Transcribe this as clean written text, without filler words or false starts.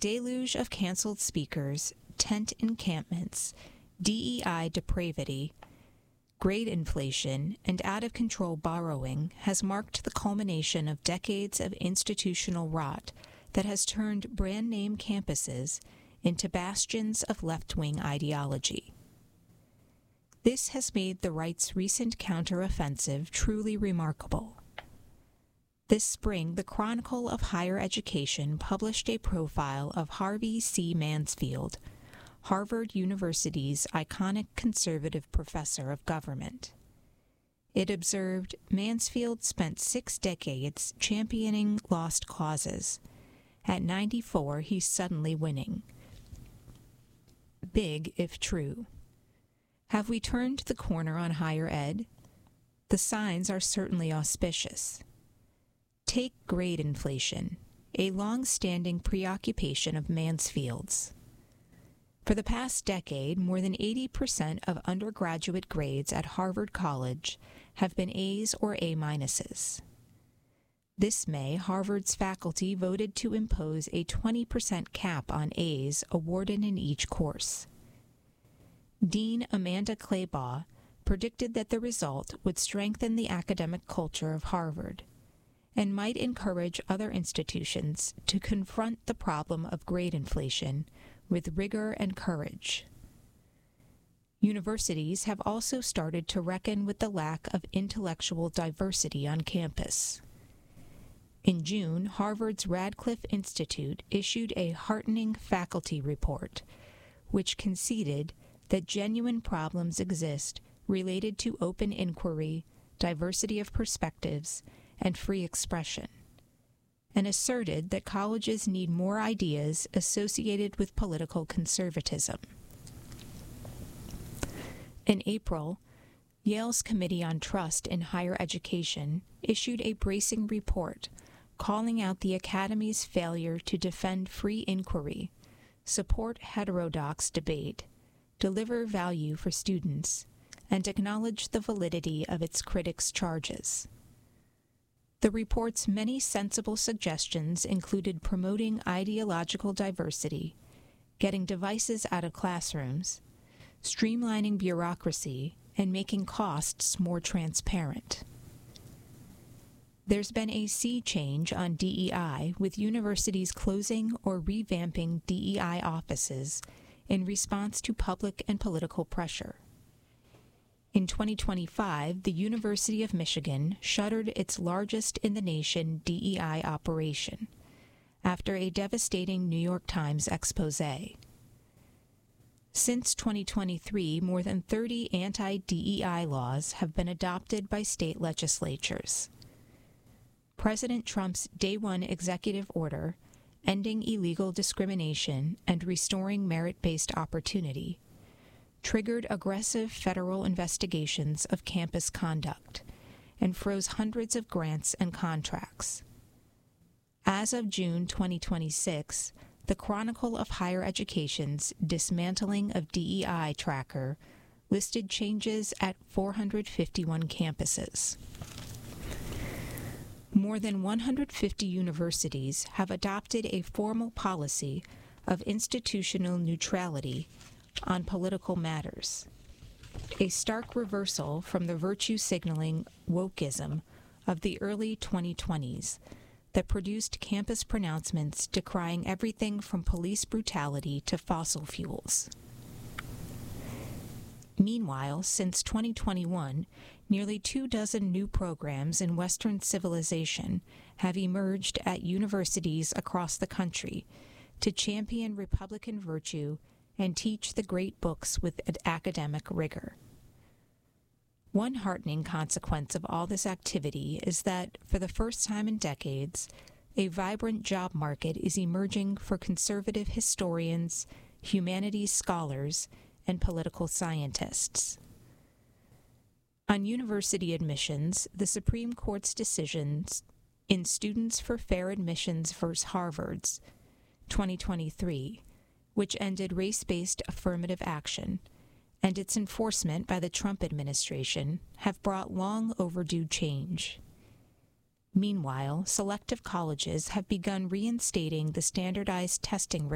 deluge of canceled speakers, tent encampments, DEI depravity, grade inflation, and out-of-control borrowing has marked the culmination of decades of institutional rot that has turned brand-name campuses into bastions of left-wing ideology. This has made the right's recent counteroffensive truly remarkable. This spring, the Chronicle of Higher Education published a profile of Harvey C. Mansfield, Harvard University's iconic conservative professor of government. It observed Mansfield spent 6 decades championing lost causes. At 94, he's suddenly winning. Big if true. Have we turned the corner on higher ed? The signs are certainly auspicious. Take grade inflation, a long-standing preoccupation of Mansfield's. For the past decade, more than 80% of undergraduate grades at Harvard College have been A's or A-minuses. This May, Harvard's faculty voted to impose a 20% cap on A's awarded in each course. Dean Amanda Claybaugh predicted that the result would strengthen the academic culture of Harvard and might encourage other institutions to confront the problem of grade inflation with rigor and courage. Universities have also started to reckon with the lack of intellectual diversity on campus. In June, Harvard's Radcliffe Institute issued a heartening faculty report, which conceded that genuine problems exist related to open inquiry, diversity of perspectives, and free expression, and asserted that colleges need more ideas associated with political conservatism. In April, Yale's Committee on Trust in Higher Education issued a bracing report calling out the Academy's failure to defend free inquiry, support heterodox debate, deliver value for students, and acknowledge the validity of its critics' charges. The report's many sensible suggestions included promoting ideological diversity, getting devices out of classrooms, streamlining bureaucracy, and making costs more transparent. There's been a sea change on DEI, with universities closing or revamping DEI offices in response to public and political pressure. In 2025, the University of Michigan shuttered its largest in the nation DEI operation after a devastating New York Times expose. Since 2023, more than 30 anti-DEI laws have been adopted by state legislatures. President Trump's Day One executive order, ending illegal discrimination and restoring merit-based opportunity, triggered aggressive federal investigations of campus conduct and froze hundreds of grants and contracts. As of June 2026, the Chronicle of Higher Education's Dismantling of DEI tracker listed changes at 451 campuses. More than 150 universities have adopted a formal policy of institutional neutrality on political matters, a stark reversal from the virtue-signaling wokeism of the early 2020s that produced campus pronouncements decrying everything from police brutality to fossil fuels. Meanwhile, since 2021, nearly 24 new programs in Western civilization have emerged at universities across the country to champion Republican virtue and teach the great books with academic rigor. One heartening consequence of all this activity is that, for the first time in decades, a vibrant job market is emerging for conservative historians, humanities scholars, and political scientists. On university admissions, the Supreme Court's decisions in Students for Fair Admissions v. Harvard's 2023, which ended race-based affirmative action, and its enforcement by the Trump administration have brought long overdue change. Meanwhile, selective colleges have begun reinstating the standardized testing